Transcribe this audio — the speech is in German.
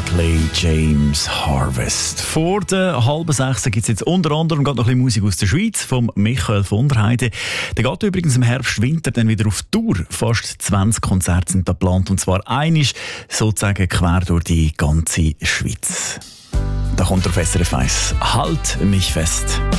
Barclay James Harvest. Vor der 5:30 gibt es jetzt unter anderem noch ein bisschen Musik aus der Schweiz von Michael von der Heide. Der geht übrigens im Herbst-Winter dann wieder auf Tour. Fast 20 Konzerte sind da geplant, und zwar einisch sozusagen quer durch die ganze Schweiz. Da kommt der SRF 1. Halt mich fest.